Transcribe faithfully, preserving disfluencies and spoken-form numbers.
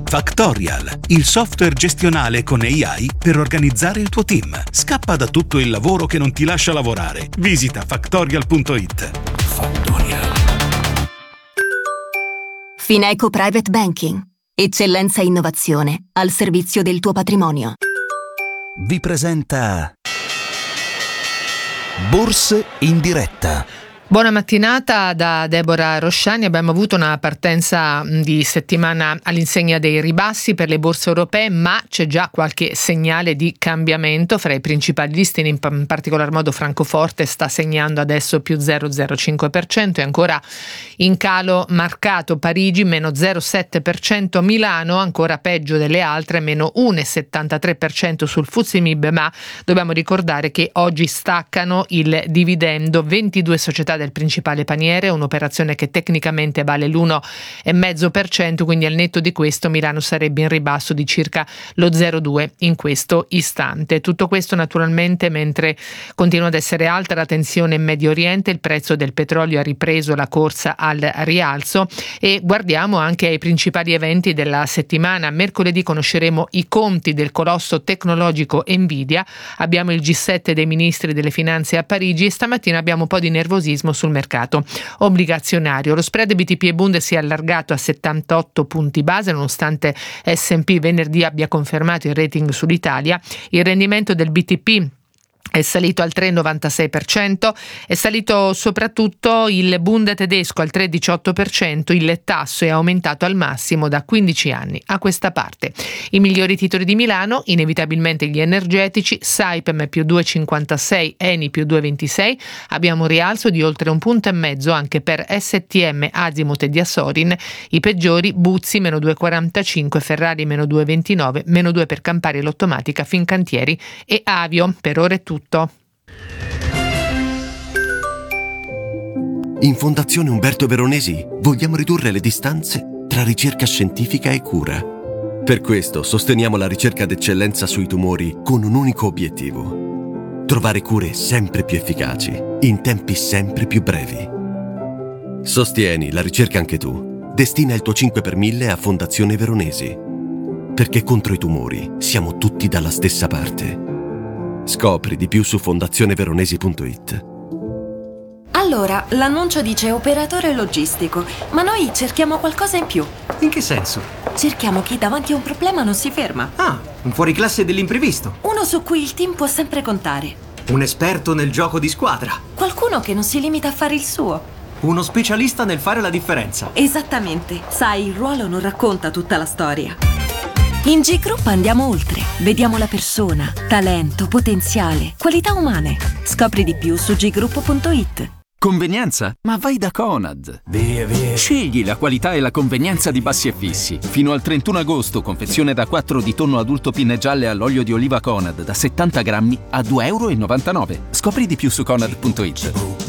Factorial, il software gestionale con A I per organizzare il tuo team. Scappa da tutto il lavoro che non ti lascia lavorare. Visita factorial punto it. Factorial. Fineco Private Banking. Eccellenza e innovazione al servizio del tuo patrimonio. Vi presenta Borse in diretta. Buona mattinata da Deborah Rosciani. Abbiamo avuto una partenza di settimana all'insegna dei ribassi per le borse europee, ma c'è già qualche segnale di cambiamento fra i principali listini, in, in particolar modo Francoforte sta segnando adesso più zero virgola zero cinque per cento, e ancora in calo marcato Parigi meno zero virgola sette per cento, Milano ancora peggio delle altre meno uno virgola settantatré per cento sul F T S E M I B, ma dobbiamo ricordare che oggi staccano il dividendo ventidue società del principale paniere, un'operazione che tecnicamente vale l'uno virgola cinque per cento, quindi al netto di questo Milano sarebbe in ribasso di circa lo zero virgola due in questo istante. Tutto questo naturalmente mentre continua ad essere alta la tensione in Medio Oriente, il prezzo del petrolio ha ripreso la corsa al rialzo, e guardiamo anche ai principali eventi della settimana. Mercoledì conosceremo i conti del colosso tecnologico Nvidia, abbiamo il G sette dei ministri delle finanze a Parigi e stamattina abbiamo un po' di nervosismo sul mercato obbligazionario. Lo spread B T P e Bund si è allargato a settantotto punti base nonostante S and P venerdì abbia confermato il rating sull'Italia. Il rendimento del B T P è salito al tre virgola novantasei per cento, è salito soprattutto il Bund tedesco al tre virgola diciotto per cento, il tasso è aumentato al massimo da quindici anni a questa parte. I migliori titoli di Milano, inevitabilmente gli energetici, Saipem più due virgola cinquantasei, Eni più due virgola ventisei, abbiamo un rialzo di oltre un punto e mezzo anche per S T M, Azimut e Diasorin, i peggiori Buzzi meno due virgola quarantacinque, Ferrari meno due virgola ventinove, meno due per Campari, Lottomatica, Fincantieri e Avio. Per ora è tutto. In Fondazione Umberto Veronesi vogliamo ridurre le distanze tra ricerca scientifica e cura. Per questo sosteniamo la ricerca d'eccellenza sui tumori con un unico obiettivo: trovare cure sempre più efficaci, in tempi sempre più brevi. Sostieni la ricerca anche tu. Destina il tuo cinque per mille a Fondazione Veronesi. Perché contro i tumori siamo tutti dalla stessa parte. Scopri di più su fondazione veronesi punto it. Allora, l'annuncio dice operatore logistico, ma noi cerchiamo qualcosa in più. In che senso? Cerchiamo chi davanti a un problema non si ferma. Ah, un fuoriclasse dell'imprevisto. Uno su cui il team può sempre contare. Un esperto nel gioco di squadra. Qualcuno che non si limita a fare il suo. Uno specialista nel fare la differenza. Esattamente. Sai, il ruolo non racconta tutta la storia. In G Group andiamo oltre. Vediamo la persona, talento, potenziale, qualità umane. Scopri di più su g group punto it. Convenienza? Ma vai da Conad. Via, via. Scegli la qualità e la convenienza di Bassi e Fissi. Fino al trentuno agosto, confezione da quattro di tonno adulto pinne gialle all'olio di oliva Conad da settanta grammi a due virgola novantanove euro. Scopri di più su conad punto it.